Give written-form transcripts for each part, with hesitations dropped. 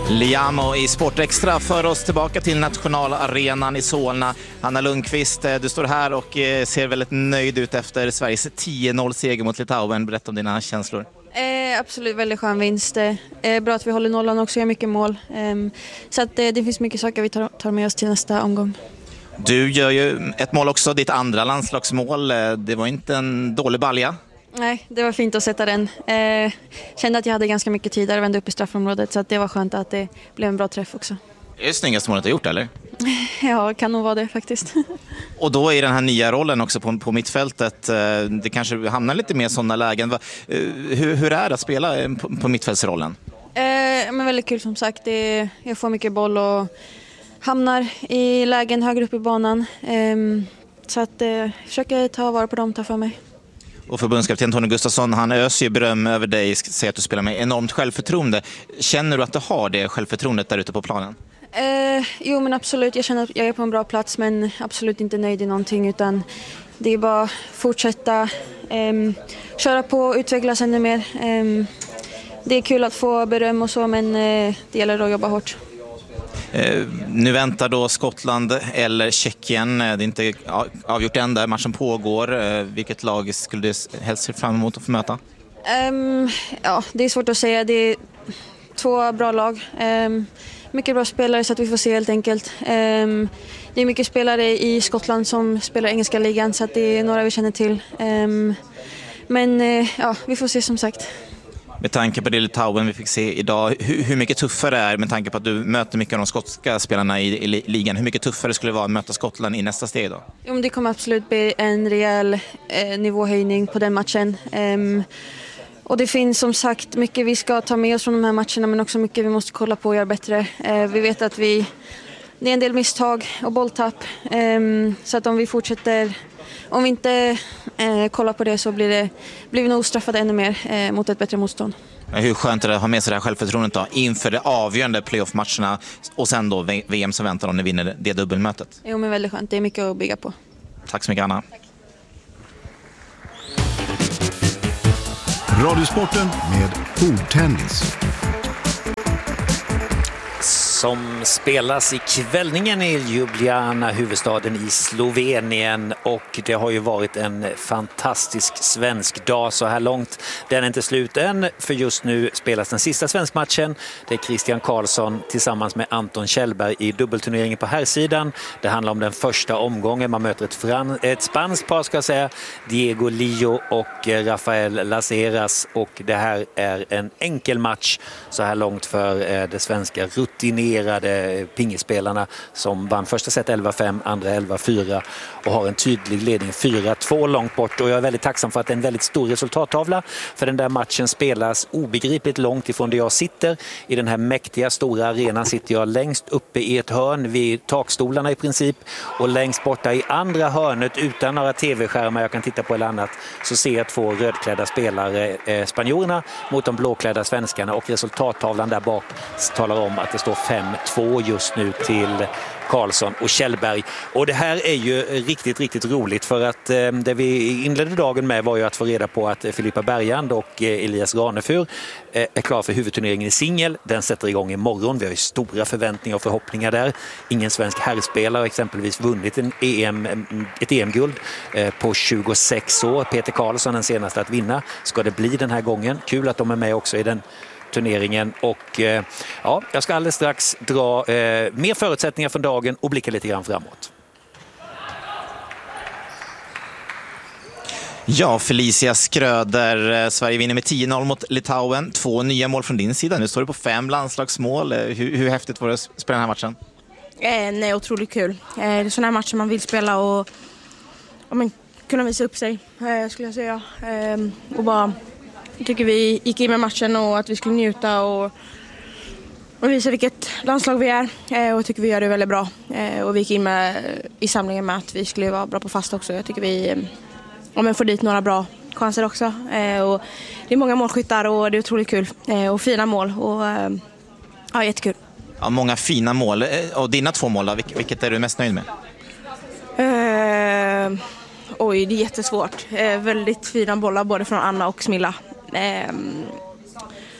Liamo i Sportextra för oss tillbaka till nationalarenan i Solna. Anna Lundqvist, du står här och ser väldigt nöjd ut efter Sveriges 10-0-seger mot Litauen. Berätta om dina känslor. Absolut, väldigt skön vinst. Bra att vi håller nollan också, gör mycket mål. Så att, det finns mycket saker vi tar med oss till nästa omgång. Du gör ju ett mål också, ditt andra landslagsmål. Det var inte en dålig balja. Nej, det var fint att sätta den. Kände att jag hade ganska mycket tid där och vände upp i straffområdet, så att det var skönt att det blev en bra träff också. Är det snyggaste målet du har gjort, eller? Ja, kan nog vara det faktiskt. Och då är den här nya rollen också på mittfältet. Det kanske hamnar lite mer sådana lägen. Hur är det att spela på mittfältsrollen? Men väldigt kul som sagt. Jag får mycket boll och hamnar i lägen högre upp i banan. Så att försöker ta vara på dem, ta för mig. Och förbundskapten Tony Gustafsson, han öser ju beröm över dig, säger att du spelar med enormt självförtroende. Känner du att du har det självförtroendet där ute på planen? Jo, men absolut. Jag känner att jag är på en bra plats, men absolut inte nöjd i någonting, utan det är bara fortsätta köra på och utvecklas ännu mer. Det är kul att få beröm och så, men det gäller att jobba hårt. Nu väntar då Skottland eller Tjeckien. Det är inte avgjort än där matchen pågår. Vilket lag skulle du helst se fram emot att få möta? Ja, det är svårt att säga. Det är två bra lag. Mycket bra spelare, så att vi får se helt enkelt. Det är mycket spelare i Skottland som spelar engelska ligan, så att det är några vi känner till. Men ja, vi får se som sagt. Med tanke på det Litauen vi fick se idag, hur mycket tuffare är, med tanke på att du möter mycket av de skotska spelarna i ligan, hur mycket tuffare skulle det vara att möta Skottland i nästa steg då? Jo, men det kommer absolut bli en rejäl nivåhöjning på den matchen. Och det finns som sagt mycket vi ska ta med oss från de här matcherna, men också mycket vi måste kolla på och göra bättre. Vi vet att det är en del misstag och bolltapp, så att om vi inte kollar på det, så blir vi nog straffade ännu mer mot ett bättre motstånd. Hur skönt är det att ha med sig det här självförtroendet då, inför det avgörande playoff-matcherna och sen då VM som väntar om ni vinner det dubbelmötet? Jo, men väldigt skönt. Det är mycket att bygga på. Tack så mycket, Anna. Tack. Radiosporten med bordtennis. Som spelas i kvällningen i Ljubljana, huvudstaden i Slovenien, och det har ju varit en fantastisk svensk dag så här långt. Den är inte slut än, för just nu spelas den sista svenskmatchen. Det är Christian Karlsson tillsammans med Anton Kjellberg i dubbelturneringen på herrsidan. Det handlar om den första omgången. Man möter ett spanskt par, ska jag säga, Diego Lillo och Rafael Las, och det här är en enkel match så här långt för det svenska rutinerade pingispelarna, som vann första set 11-5, andra 11-4 och har en tydlig ledning 4-2 långt bort. Och jag är väldigt tacksam för att det är en väldigt stor resultattavla, för den där matchen spelas obegripligt långt ifrån där jag sitter. I den här mäktiga stora arenan sitter jag längst uppe i ett hörn vid takstolarna i princip, och längst borta i andra hörnet, utan några tv-skärmar jag kan titta på eller annat, så ser jag två rödklädda spelare, spanjorerna mot de blåklädda svenskarna, och resultattavlan där bak talar om att det står 5-2 just nu till Karlsson och Kjellberg. Och det här är ju riktigt, riktigt roligt, för att det vi inledde dagen med var ju att få reda på att Filippa Bergand och Elias Ranefur är klar för huvudturneringen i singel. Den sätter igång imorgon. Vi har ju stora förväntningar och förhoppningar där. Ingen svensk herrspelare har exempelvis vunnit ett EM-guld på 26 år. Peter Karlsson, den senaste att vinna, ska det bli den här gången. Kul att de är med också i den turneringen, och ja, jag ska alldeles strax dra mer förutsättningar för dagen och blicka lite grann framåt. Ja, Felicia Skröder, Sverige vinner med 10-0 mot Litauen. 2 nya mål från din sida. Nu står du på 5 landslagsmål. Hur häftigt var det att spela den här matchen? Nej, otroligt kul. Det är sådana här matcher man vill spela och kunna visa upp sig, skulle jag säga. Och bara tycker vi gick in med matchen och att vi skulle njuta och visa vilket landslag vi är, och tycker vi gör det väldigt bra. Och vi gick in i samlingen med att vi skulle vara bra på fast också. Jag tycker vi får dit några bra chanser också. Och det är många målskyttar och det är otroligt kul. Och fina mål och ja, jättekul. Ja, många fina mål. Och dina 2 mål då, vilket är du mest nöjd med? Oj, det är jättesvårt. Väldigt fina bollar både från Anna och Smilla.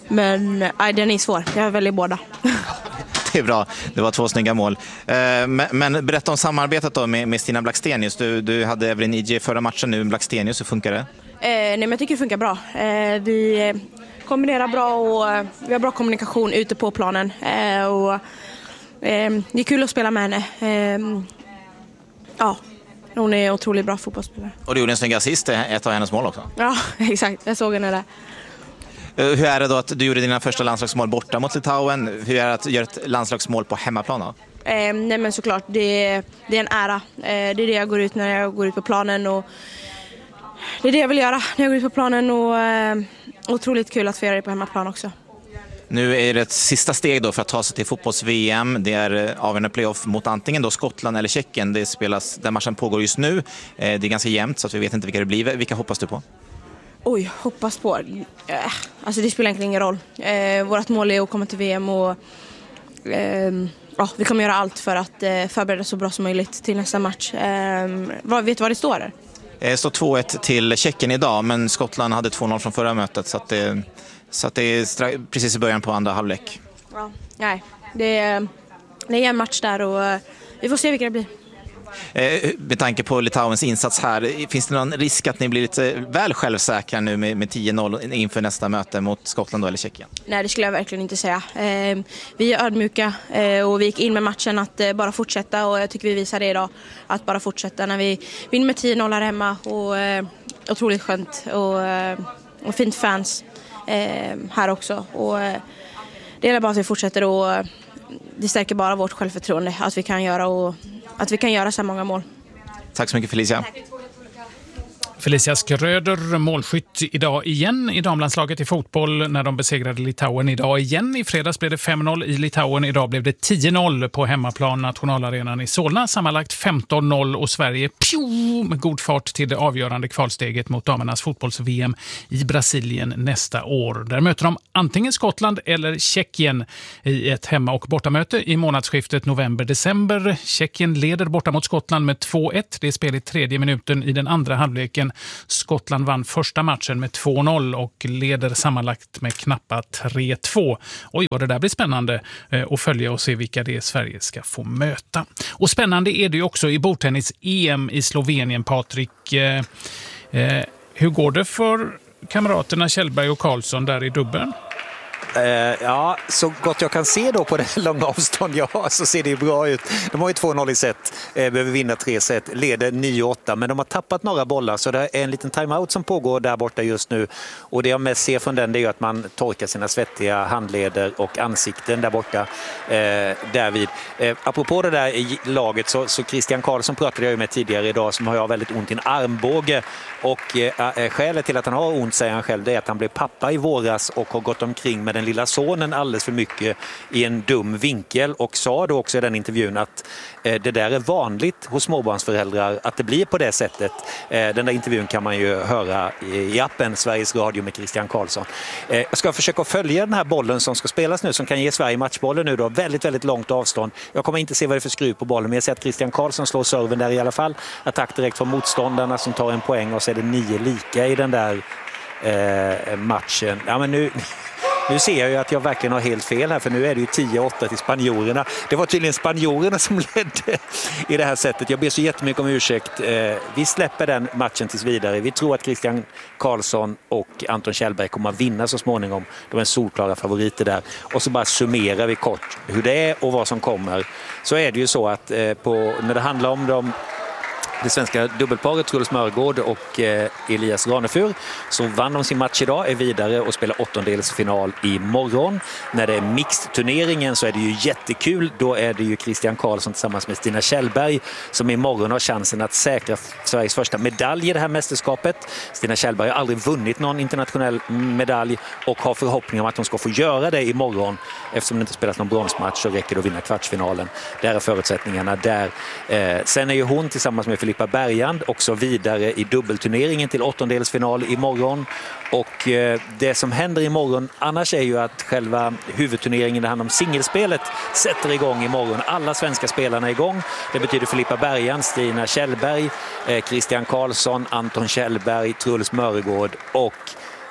Men den är svår. Jag väljer båda. Det är bra. Det var 2 snygga mål. Men berätta om samarbetet då med Stina Blackstenius. Du hade Evelyn IJ förra matchen nu med Blackstenius. Hur funkar det? Nej, men jag tycker det funkar bra. Vi kombinerar bra och vi har bra kommunikation ute på planen. Och det är kul att spela med henne. Ja, hon är otroligt bra fotbollsspelare. Och du gjorde en snygg assist, ett av hennes mål också. Ja, exakt. Jag såg henne där. Hur är det då att du gjorde dina första landslagsmål borta mot Litauen? Hur är det att göra ett landslagsmål på hemmaplan då? Nej, men såklart, det är en ära. Det är det jag går ut när jag går ut på planen. Och det är det jag vill göra när jag går ut på planen. Och otroligt kul att få göra det på hemmaplan också. Nu är det ett sista steg då för att ta sig till fotbolls-VM. Det är avgörande playoff mot antingen då Skottland eller Tjeckien. Den matchen pågår just nu. Det är ganska jämnt så att vi vet inte vilka det blir. Vilka hoppas du på? Oj, hoppas på. Alltså det spelar egentligen ingen roll. Vårt mål är att komma till VM och vi kommer göra allt för att förbereda så bra som möjligt till nästa match. Vet du vad det står där? Det står 2-1 till Tjeckien idag, men Skottland hade 2-0 från förra mötet så att det är precis i början på andra halvlek. Ja, nej, det är en match där och vi får se vilka det blir. Med tanke på Litauens insats här, finns det någon risk att ni blir lite väl självsäkra nu med 10-0 inför nästa möte mot Skottland då, eller Tjeckien? Nej, det skulle jag verkligen inte säga. Vi är ödmjuka och vi gick in med matchen att bara fortsätta och jag tycker vi visar det idag, att bara fortsätta när vi vinner med 10-0 här hemma och otroligt skönt och fint fans här också och det är bara att vi fortsätter och det stärker bara vårt självförtroende att vi kan göra så här många mål. Tack så mycket Felicia. Felicia Skröder, målskytt idag igen i damlandslaget i fotboll när de besegrade Litauen idag igen. I fredags blev det 5-0 i Litauen, idag blev det 10-0 på hemmaplan nationalarenan i Solna. Sammanlagt 15-0 och Sverige med god fart till det avgörande kvalsteget mot damernas fotbolls-VM i Brasilien nästa år. Där möter de antingen Skottland eller Tjeckien i ett hemma- och bortamöte i månadsskiftet november-december. Tjeckien leder borta mot Skottland med 2-1. Det är spel i 3:e minuten i den andra halvleken. Skottland vann första matchen med 2-0 och leder sammanlagt med knappa 3-2. Oj, vad det där blir spännande att följa och se vilka det är Sverige ska få möta. Och spännande är det ju också i bordtennis-EM i Slovenien, Patrik. Hur går det för kamraterna Kjellberg och Karlsson där i dubbeln? Ja, så gott jag kan se då på det långa avstånd jag har så ser det bra ut. De har ju 2-0 i set, behöver vinna 3 set, leder 9-8, men de har tappat några bollar så det är en liten timeout som pågår där borta just nu. Och det jag mest ser från den det är ju att man torkar sina svettiga handleder och ansikten där borta därvid. Apropå det där i laget så Christian Karlsson pratade jag ju med tidigare idag som har jag väldigt ont i en armbåge och skälet till att han har ont säger han själv det är att han blev pappa i våras och har gått omkring med den lilla sonen alldeles för mycket i en dum vinkel och sa då också i den intervjun att det där är vanligt hos småbarnsföräldrar att det blir på det sättet. Den där intervjun kan man ju höra i appen Sveriges Radio med Christian Karlsson. Jag ska försöka följa den här bollen som ska spelas nu som kan ge Sverige matchbollen nu då, väldigt, väldigt långt avstånd. Jag kommer inte se vad det är för skruv på bollen men jag ser att Christian Karlsson slår serven där i alla fall. Attack direkt från motståndarna som tar en poäng och så är det 9 lika i den där matchen. Ja men nu ser jag ju att jag verkligen har helt fel här för nu är det ju 10-8 till spanjorerna. Det var tydligen spanjorerna som ledde i det här sättet. Jag ber så jättemycket om ursäkt. Vi släpper den matchen tills vidare. Vi tror att Christian Karlsson och Anton Kjellberg kommer att vinna så småningom. De är solklara favoriter där. Och så bara summerar vi kort hur det är och vad som kommer. Så är det ju så att när det handlar om det svenska dubbelparet Truls Mörgård och Elias Ranefur så vann de sin match idag, är vidare och spelar åttondelsfinal imorgon. När det är mixed-turneringen så är det ju jättekul. Då är det ju Christian Karlsson tillsammans med Stina Kjellberg som imorgon har chansen att säkra Sveriges första medalj i det här mästerskapet. Stina Kjellberg har aldrig vunnit någon internationell medalj och har förhoppning om att hon ska få göra det imorgon. Eftersom det inte spelas någon bronsmatch så räcker det att vinna kvartsfinalen. Där är förutsättningarna där. Sen är ju hon tillsammans med Filippa Bergand också vidare i dubbelturneringen till åttondelsfinal imorgon. Och det som händer imorgon annars är ju att själva huvudturneringen, det handlar om singelspelet, sätter igång imorgon. Alla svenska spelarna är igång. Det betyder Filippa Bergand, Stina Kjellberg, Christian Karlsson, Anton Kjellberg, Truls Mörgård och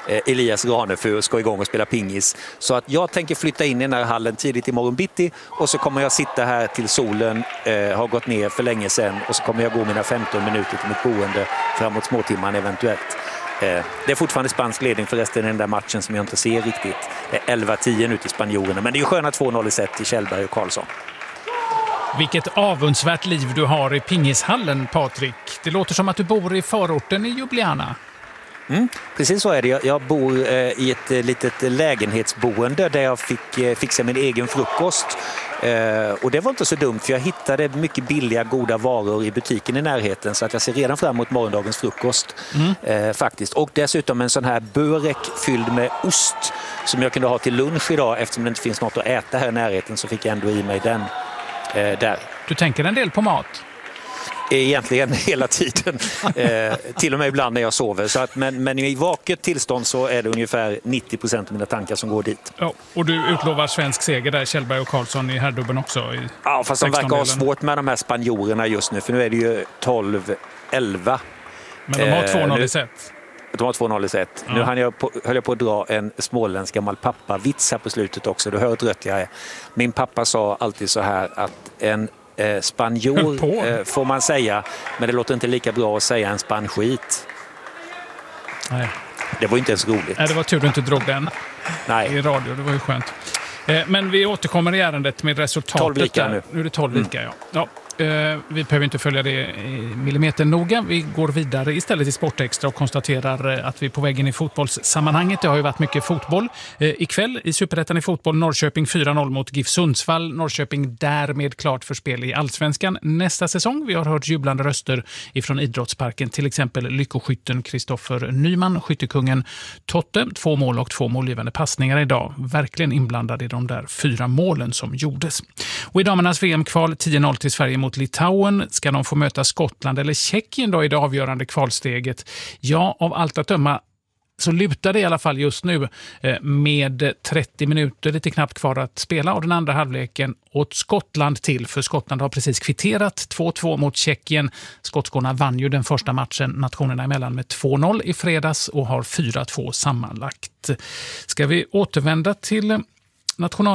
Elias Ranefur ska igång och spela pingis. Så att jag tänker flytta in i den här hallen tidigt imorgon bitti och så kommer jag sitta här till solen har gått ner för länge sedan och så kommer jag gå mina 15 minuter till mitt boende framåt småtimman eventuellt. Det är fortfarande spansk ledning förresten i den där matchen som jag inte ser riktigt. Det är 11-10 nu till spanjorerna, men det är ju sköna 2-0 i set till Kjellberg och Karlsson. Vilket avundsvärt liv du har i pingishallen, Patrik. Det låter som att du bor i förorten i Ljubljana. Precis så är det. Jag bor i ett litet lägenhetsboende där jag fick fixa min egen frukost. Och det var inte så dumt för jag hittade mycket billiga, goda varor i butiken i närheten så att jag ser redan fram emot morgondagens frukost faktiskt. Och dessutom en sån här burek fylld med ost som jag kunde ha till lunch idag eftersom det inte finns något att äta här i närheten så fick jag ändå i mig den där. Du tänker en del på mat? Egentligen hela tiden, till och med ibland när jag sover. Så att, men i vaket tillstånd så är det ungefär 90% av mina tankar som går dit. Ja, och du utlovar svensk seger där, Kjellberg och Karlsson i herrdubben också? Ja, fast de verkar ha svårt med de här spanjorerna just nu, för nu är det ju 12-11. Men de har 2-0 i set. De har 2-0 i set. Ja. Nu höll jag på att dra en småländsk gammal pappa-vits här på slutet också. Du hör hur trött jag är. Min pappa sa alltid så här att en spanjor får man säga, men det låter inte lika bra att säga en spanskit. Nej. Det var inte ens roligt. Nej, det var tur du inte drog den. Nej. I radio, det var ju skönt. Men vi återkommer i ärendet med resultatet. 12 lika nu. Nu är det 12 lika, ja. Vi behöver inte följa det millimeter noga. Vi går vidare istället till Sportextra och konstaterar att vi är på väg in i fotbollssammanhanget. Det har ju varit mycket fotboll. Ikväll i Superettan i fotboll Norrköping 4-0 mot GIF Sundsvall. Norrköping därmed klart för spel i Allsvenskan nästa säsong. Vi har hört jublande röster ifrån Idrottsparken. Till exempel lyckoskytten Kristoffer Nyman, skyttekungen Totte. 2 mål och 2 målgivande passningar idag. Verkligen inblandade i de där 4 målen som gjordes. Och i damernas VM-kval 10-0 till Sverige mot Litauen. Ska de få möta Skottland eller Tjeckien då i det avgörande kvalsteget? Ja, av allt att döma så lutar det i alla fall just nu med 30 minuter lite knappt kvar att spela och den andra halvleken åt Skottland till. För Skottland har precis kvitterat 2-2 mot Tjeckien. Skotskorna vann ju den första matchen nationerna emellan med 2-0 i fredags och har 4-2 sammanlagt. Ska vi återvända till national